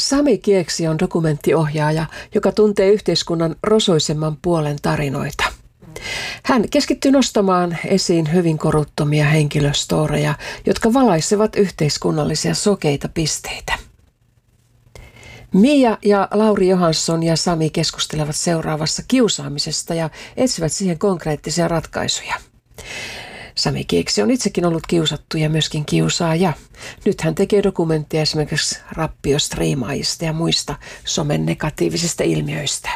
Sami Kieksi on dokumenttiohjaaja, joka tuntee yhteiskunnan rosoisemman puolen tarinoita. Hän keskittyy nostamaan esiin hyvin koruttomia henkilöstoreja, jotka valaisevat yhteiskunnallisia sokeita pisteitä. Mia ja Lauri Johansson ja Sami keskustelevat seuraavassa kiusaamisesta ja etsivät siihen konkreettisia ratkaisuja. Sami Kieksi on itsekin ollut kiusattu ja myöskin kiusaaja. Nyt hän tekee dokumenttia esimerkiksi rappiostriimaajista ja muista somen negatiivisista ilmiöistä.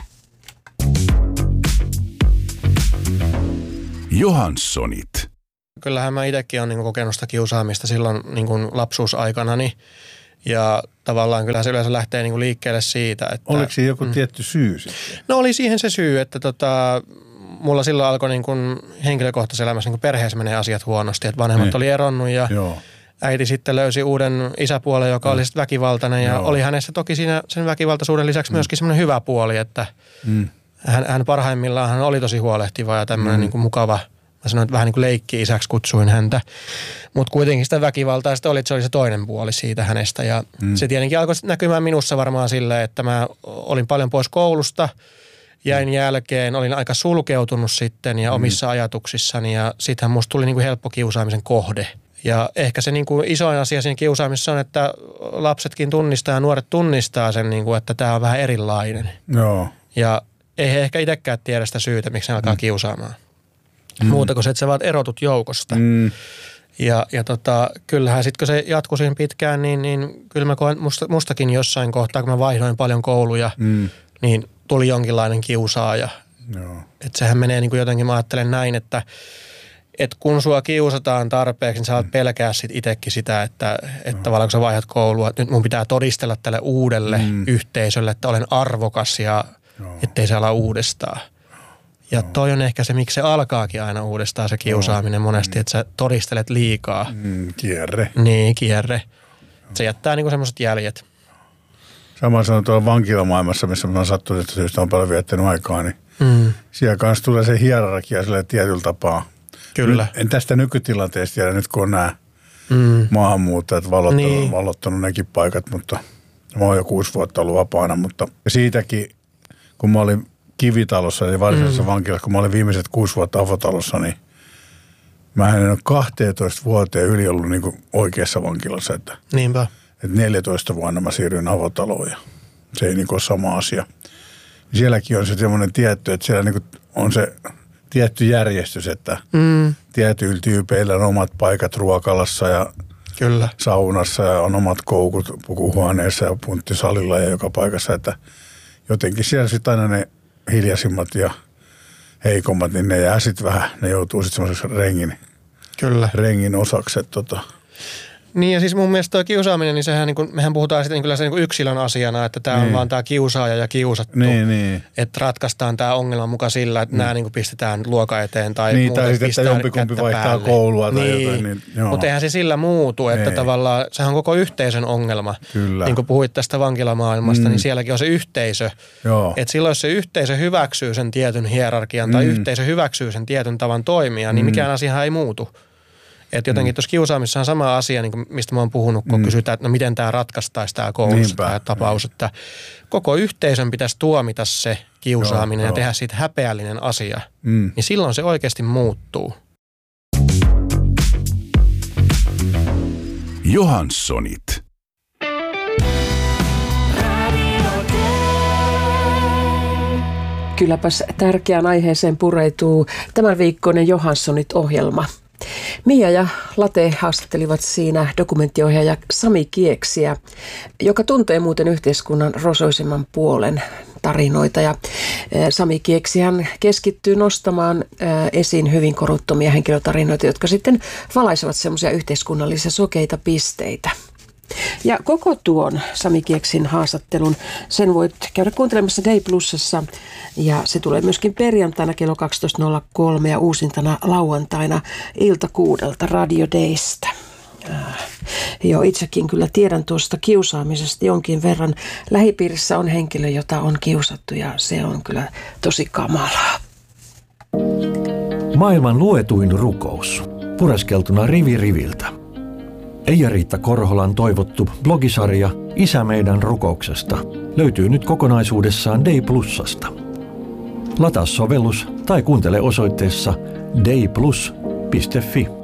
Johanssonit. Kyllähän mä itsekin olen kokenut sitä kiusaamista silloin lapsuusaikanani. Ja tavallaan kyllä se yleensä lähtee liikkeelle siitä, että... Oliko siinä joku tietty syy sitten? No oli siihen se syy, että mulla silloin alkoi henkilökohtaisessa elämässä perheessä menee asiat huonosti. Että vanhemmat oli eronnut ja äiti sitten löysi uuden isäpuolen, joka oli sitten väkivaltainen. Ja oli hänessä toki siinä sen väkivaltaisuuden lisäksi myöskin semmoinen hyvä puoli, että hän parhaimmillaan hän oli tosi huolehtiva ja tämmöinen mukava. Mä sanoin, että vähän niin kuin leikki-isäksi kutsuin häntä. Mutta kuitenkin sitä väkivaltaa sitten oli, että se oli se toinen puoli siitä hänestä. Ja se tietenkin alkoi näkymään minussa varmaan silleen, että mä olin paljon pois koulusta. Jäin jälkeen, olin aika sulkeutunut sitten ja omissa ajatuksissani. Ja sittenhän musta tuli helppo kiusaamisen kohde. Ja ehkä se isoin asia siinä kiusaamisessa on, että lapsetkin tunnistaa ja nuoret tunnistaa sen, että tämä on vähän erilainen. Joo. Ja ei he ehkä itsekään tiedä sitä syytä, miksi ne alkaa kiusaamaan. Muuta kuin se, että sä vaan erotut joukosta. Ja kyllähän sitten kun se jatkui siinä pitkään, niin kyllä mä koen mustakin jossain kohtaa, kun mä vaihdoin paljon kouluja, niin tuli jonkinlainen kiusaaja. Että sehän menee jotenkin, mä ajattelen näin, että kun sua kiusataan tarpeeksi, niin sä alat pelkää sit itsekin sitä, että tavallaan kun sä vaihdat koulua, että nyt mun pitää todistella tälle uudelle yhteisölle, että olen arvokas ja ettei se ala uudestaan. Ja toi on ehkä se, miksi se alkaakin aina uudestaan se kiusaaminen monesti, että sä todistelet liikaa. Kierre. Niin, kierre. Se jättää semmoiset jäljet. Sama sanon tuolla vankilamaailmassa, missä mä oon sattunut syystä on paljon viettänyt aikaa, niin siellä kanssa tulee se hierarkia sille tietyllä tapaa. Kyllä. En tästä nykytilanteesta tiedä nyt, kun on nämä maahanmuuttajat valottanut nekin paikat, mutta mä oon jo 6 vuotta ollut vapaana, mutta siitäkin, kun mä olin Kivitalossa, eli varsinaisessa vankilassa, kun mä olin viimeiset 6 vuotta avotalossa, niin mä en ole 12 vuoteen yli ollut oikeassa vankilassa. Niinpä. Että 14 vuonna mä siirryin avotaloon ja se ei ole sama asia. Sielläkin on se semmoinen tietty, että siellä on se tietty järjestys, että tietyillä tyypeillä on omat paikat ruokalassa ja kyllä. Saunassa ja on omat koukut pukuhuoneessa ja punttisalilla ja joka paikassa, että jotenkin siellä sitten aina ne hiljaisimmat ja heikommat, niin ne jää sitten vähän, ne joutuu sitten semmoiseksi rengin osaksi. Niin ja siis mun mielestä tuo kiusaaminen, niin sehän mehän puhutaan sitten kyllä se yksilön asiana, että tämä on vaan tämä kiusaaja ja kiusattu. Niin. Että ratkaistaan tämä ongelma mukaan sillä, että nämä pistetään luokan eteen tai niin, muuten tai sitten, että jompikumpi vaihtaa päälle koulua tai jotain. Niin, mutta eihän se sillä muutu, että tavallaan sehän on koko yhteisön ongelma. Kyllä. Niin kuin puhuit tästä vankilamaailmasta, niin sielläkin on se yhteisö. Joo. Että silloin jos se yhteisö hyväksyy sen tietyn hierarkian tai yhteisö hyväksyy sen tietyn tavan toimia, niin mikään asiahan ei muutu. Että jotenkin tuossa kiusaamissa on sama asia, niin kuin mistä mä oon puhunut, kun kysytään, että no miten tämä ratkaistaisi tämä koulussa tämä tapaus. Että koko yhteisön pitäisi tuomita se kiusaaminen ja tehdä siitä häpeällinen asia. Niin silloin se oikeasti muuttuu. Johanssonit. Kylläpäs tärkeään aiheeseen pureutuu tämän viikkoinen Johanssonit-ohjelma. Mia ja Late haastattelivat siinä dokumenttiohjaaja Sami Kieksiä, joka tuntee muuten yhteiskunnan rosoisemman puolen tarinoita. Ja Sami Kieksihän keskittyy nostamaan esiin hyvin koruttomia henkilötarinoita, jotka sitten valaisevat semmoisia yhteiskunnallisia sokeita pisteitä. Ja koko tuon Sami Kieksin haastattelun, sen voit käydä kuuntelemassa Day Plusassa ja se tulee myöskin perjantaina kello 12.03 ja uusintana lauantaina ilta 6 Radio Daystä. Joo, itsekin kyllä tiedän tuosta kiusaamisesta jonkin verran. Lähipiirissä on henkilö, jota on kiusattu ja se on kyllä tosi kamalaa. Maailman luetuin rukous, pureskeltuna rivi riviltä. Eija-Riitta Korholan toivottu blogisarja Isä meidän rukouksesta löytyy nyt kokonaisuudessaan Day+:sta. Lataa sovellus tai kuuntele osoitteessa dayplus.fi.